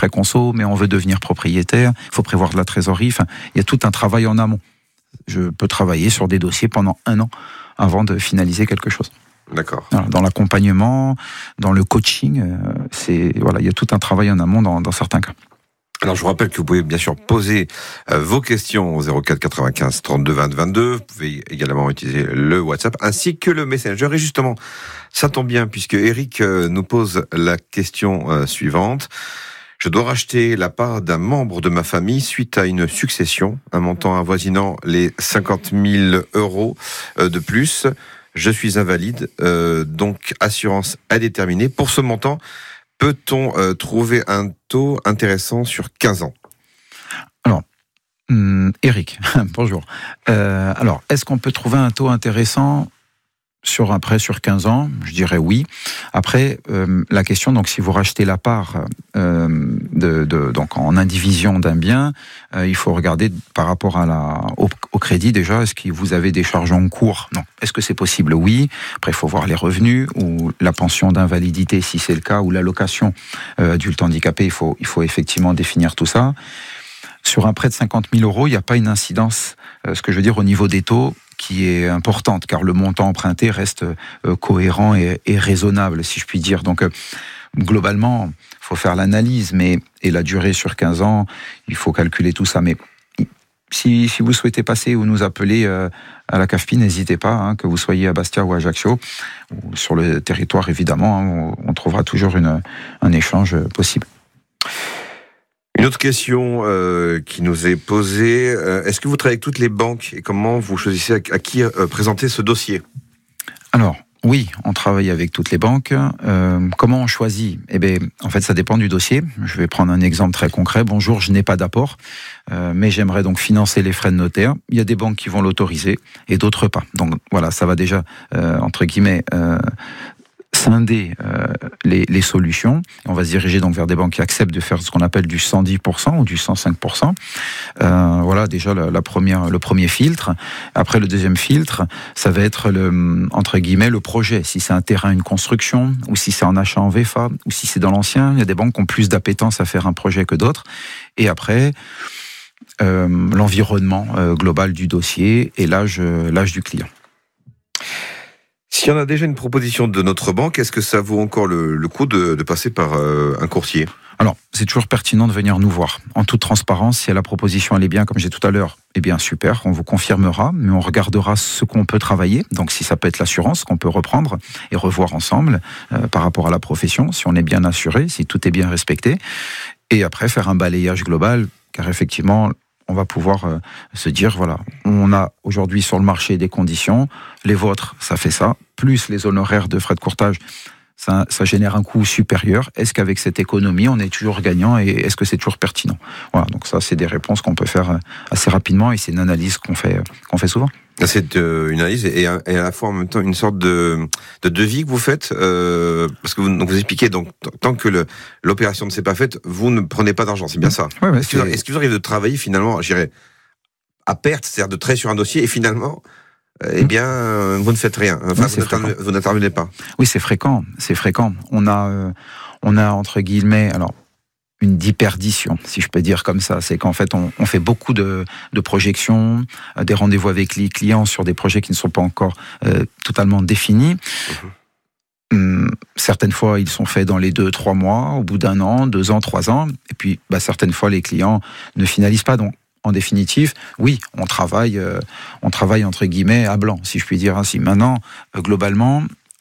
frais conso, mais on veut devenir propriétaire, il faut prévoir de la trésorerie. Enfin, il y a tout un travail en amont. Je peux travailler sur des dossiers pendant 1 an avant de finaliser quelque chose. D'accord. Alors, dans l'accompagnement, dans le coaching, il y a tout un travail en amont dans certains cas. Alors, je vous rappelle que vous pouvez bien sûr poser vos questions au 04 95 32 20 22. Vous pouvez également utiliser le WhatsApp ainsi que le Messenger. Et justement, ça tombe bien puisque Eric nous pose la question suivante. Je dois racheter la part d'un membre de ma famille suite à une succession, un montant avoisinant les 50 000 euros de plus. Je suis invalide, donc assurance à déterminer. Pour ce montant, peut-on trouver un taux intéressant sur 15 ans ? Alors, Eric, bonjour. Alors, est-ce qu'on peut trouver un taux intéressant sur un prêt sur 15 ans ? Je dirais oui. Après, la question, donc, si vous rachetez la part donc en indivision d'un bien, il faut regarder par rapport au crédit déjà. Est-ce que vous avez des charges en cours ? Non. Est-ce que c'est possible ? Oui. Après, il faut voir les revenus ou la pension d'invalidité, si c'est le cas, ou l'allocation adulte handicapé. Il faut effectivement définir tout ça. Sur un prêt de 50 000 euros, il n'y a pas une incidence, ce que je veux dire, au niveau des taux, qui est importante, car le montant emprunté reste cohérent et raisonnable, si je puis dire. Donc, globalement, il faut faire l'analyse, et la durée sur 15 ans, il faut calculer tout ça. Mais si vous souhaitez passer ou nous appeler à la CAFPI, n'hésitez pas, que vous soyez à Bastia ou à Ajaccio, ou sur le territoire, évidemment, on trouvera toujours un échange possible. Une autre question qui nous est posée, est-ce que vous travaillez avec toutes les banques et comment vous choisissez à qui présenter ce dossier ? Alors, oui, on travaille avec toutes les banques. Comment on choisit ? En fait, ça dépend du dossier. Je vais prendre un exemple très concret. Bonjour, je n'ai pas d'apport, mais j'aimerais donc financer les frais de notaire. Il y a des banques qui vont l'autoriser et d'autres pas. Donc voilà, ça va déjà, entre guillemets, scinder les solutions. On va se diriger donc vers des banques qui acceptent de faire ce qu'on appelle du 110% ou du 105%. Voilà déjà le premier filtre. Après, le deuxième filtre, ça va être entre guillemets le projet. Si c'est un terrain, une construction, ou si c'est en achat en VFA, ou si c'est dans l'ancien. Il y a des banques qui ont plus d'appétence à faire un projet que d'autres. Et après, l'environnement global du dossier et l'âge du client. Si on a déjà une proposition de notre banque, est-ce que ça vaut encore le coup de passer par un courtier ? Alors, c'est toujours pertinent de venir nous voir. En toute transparence, si la proposition elle est bien, comme j'ai tout à l'heure, eh bien super, on vous confirmera, mais on regardera ce qu'on peut travailler. Donc si ça peut être l'assurance qu'on peut reprendre et revoir ensemble par rapport à la profession, si on est bien assuré, si tout est bien respecté. Et après, faire un balayage global, car effectivement, on va pouvoir se dire, voilà, on a aujourd'hui sur le marché des conditions, les vôtres, ça fait ça, plus les honoraires de frais de courtage, ça génère un coût supérieur. Est-ce qu'avec cette économie, on est toujours gagnant et est-ce que c'est toujours pertinent ? Voilà, donc ça, c'est des réponses qu'on peut faire assez rapidement et c'est une analyse qu'on fait souvent. C'est une analyse et à la fois en même temps une sorte de devis que vous faites parce que vous expliquez donc tant que l'opération ne s'est pas faite, vous ne prenez pas d'argent, c'est bien ça. Ouais, Est-ce que vous arrivez de travailler finalement, je dirais, à perte, c'est-à-dire de travailler sur un dossier et finalement, vous ne faites rien. Enfin, vous n'intervenez pas. Oui, c'est fréquent. On a entre guillemets, alors, une déperdition, si je peux dire comme ça. C'est qu'en fait, on fait beaucoup de projections, des rendez-vous avec les clients sur des projets qui ne sont pas encore totalement définis. Certaines fois, ils sont faits dans les 2-3 mois, au bout d'1 an, 2 ans, 3 ans. Et puis, certaines fois, les clients ne finalisent pas. Donc, en définitive, oui, on travaille entre guillemets à blanc, si je puis dire ainsi. Maintenant, globalement,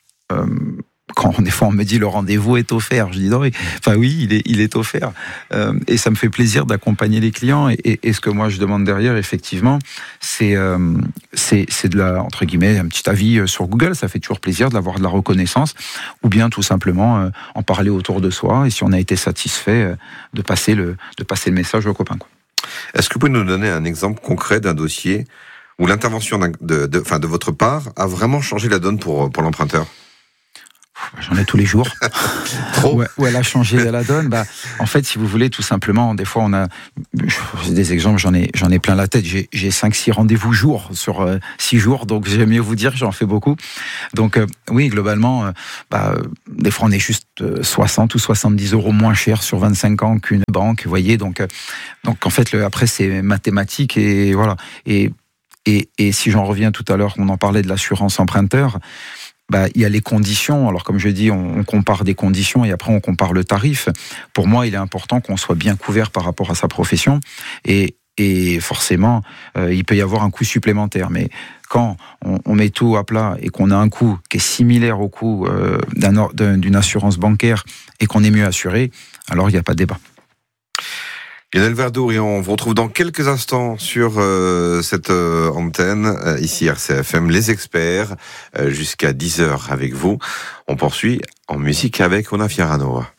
quand des fois on me dit le rendez-vous est offert, je dis non, oui, il est offert. Et ça me fait plaisir d'accompagner les clients. Et ce que moi je demande derrière, effectivement, c'est de la, entre guillemets, un petit avis sur Google. Ça fait toujours plaisir d'avoir de la reconnaissance, ou bien tout simplement en parler autour de soi. Et si on a été satisfait, de passer le message aux copains, quoi. Est-ce que vous pouvez nous donner un exemple concret d'un dossier où l'intervention de votre part a vraiment changé la donne pour l'emprunteur ? J'en ai tous les jours. Où elle a changé la donne. En fait, si vous voulez, tout simplement, des fois, j'ai des exemples, j'en ai plein la tête. J'ai 5-6 rendez-vous jours sur 6 jours, donc j'aime mieux vous dire, j'en fais beaucoup. Donc, oui, globalement, des fois, on est juste 60 ou 70 euros moins cher sur 25 ans qu'une banque, vous voyez. Donc en fait, après, c'est mathématique et voilà. Et si j'en reviens tout à l'heure, on en parlait de l'assurance emprunteur. Il y a les conditions. Alors, comme je dis, on compare des conditions et après, on compare le tarif. Pour moi, il est important qu'on soit bien couvert par rapport à sa profession. Et forcément, il peut y avoir un coût supplémentaire. Mais quand on met tout à plat et qu'on a un coût qui est similaire au coût d'une assurance bancaire et qu'on est mieux assuré, alors il n'y a pas de débat. Lionel Verdour, et on vous retrouve dans quelques instants sur cette antenne, ici RCFM, les experts, jusqu'à 10h avec vous. On poursuit en musique avec Ona Fierano.